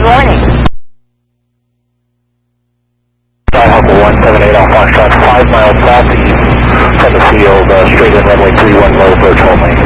morning. Humble 178 off Foxtrot, 5 miles southeast from the field, straight in runway 31, low approach only.